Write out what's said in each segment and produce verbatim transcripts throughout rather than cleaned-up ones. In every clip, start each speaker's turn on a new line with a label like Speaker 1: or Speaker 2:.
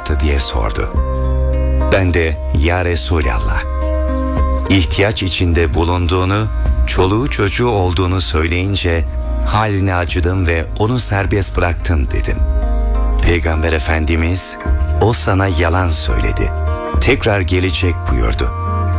Speaker 1: yaptı diye sordu. Ben de ya Resulallah, ihtiyaç içinde bulunduğunu, çoluğu çocuğu olduğunu söyleyince haline acıdım ve onu serbest bıraktım dedim. Peygamber Efendimiz, o sana yalan söyledi, tekrar gelecek buyurdu.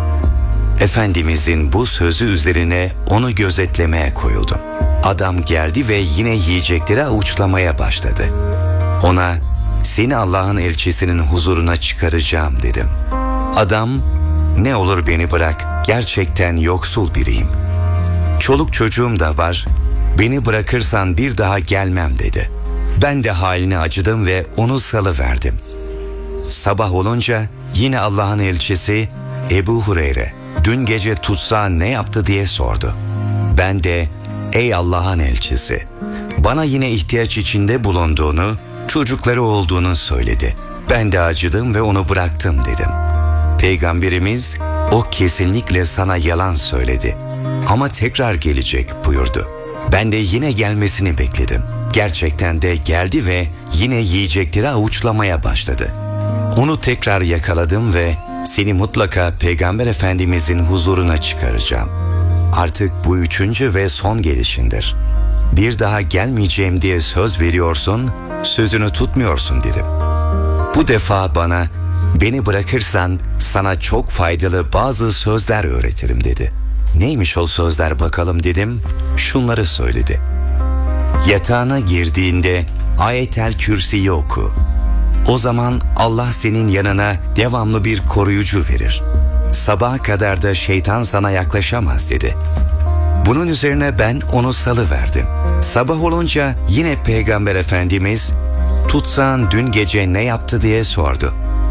Speaker 1: Efendimizin bu sözü üzerine onu gözetlemeye koyuldum. Adam geldi ve yine yiyecekleri avuçlamaya başladı. Ona, seni Allah'ın elçisinin huzuruna çıkaracağım dedim. Adam, ne olur beni bırak, gerçekten yoksul biriyim. Çoluk çocuğum da var, beni bırakırsan bir daha gelmem dedi. Ben de haline acıdım ve onu salıverdim. Sabah olunca yine Allah'ın elçisi Ebu Hureyre, dün gece tutsağı ne yaptı diye sordu. Ben de, ey Allah'ın elçisi, bana yine ihtiyaç içinde bulunduğunu, çocukları olduğunu söyledi. Ben de acıdım ve onu bıraktım dedim. Peygamberimiz, o kesinlikle sana yalan söyledi ama tekrar gelecek buyurdu. Ben de yine gelmesini bekledim. Gerçekten de geldi ve yine yiyecekleri avuçlamaya başladı. Onu tekrar yakaladım ve seni mutlaka Peygamber Efendimizin huzuruna çıkaracağım. Artık bu üçüncü ve son gelişindir. Bir daha gelmeyeceğim diye söz veriyorsun, sözünü tutmuyorsun dedim. Bu defa bana, beni bırakırsan sana çok faydalı bazı sözler öğretirim dedi. Neymiş o sözler bakalım dedim, şunları söyledi. Yatağına girdiğinde Ayetel Kürsi'yi oku. O zaman Allah senin yanına devamlı bir koruyucu verir. Sabaha kadar da şeytan sana yaklaşamaz dedi. Bunun üzerine ben onu salıverdim. Sabah olunca yine Peygamber Efendimiz, tutsağın dün gece ne yaptı diye sordu.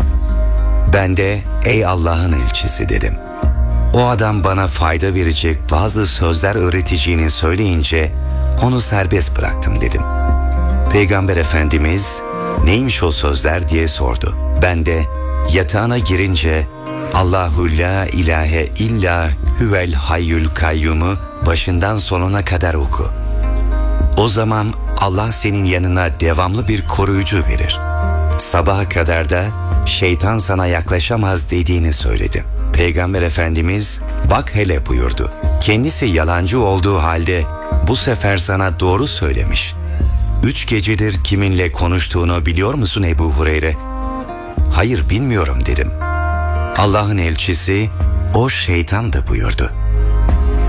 Speaker 1: Ben de ey Allah'ın elçisi dedim. O adam bana fayda verecek bazı sözler öğreteceğini söyleyince onu serbest bıraktım dedim. Peygamber Efendimiz, neymiş o sözler diye sordu. Ben de yatağına girince Allahu la ilahe illa huvel hayyul kayyumu başından sonuna kadar oku. O zaman Allah senin yanına devamlı bir koruyucu verir. Sabaha kadar da şeytan sana yaklaşamaz dediğini söyledim. Peygamber Efendimiz, bak hele buyurdu. Kendisi yalancı olduğu halde bu sefer sana doğru söylemiş. Üç gecedir kiminle konuştuğunu biliyor musun Ebu Hureyre? Hayır, bilmiyorum dedim. Allah'ın elçisi, o şeytan da buyurdu.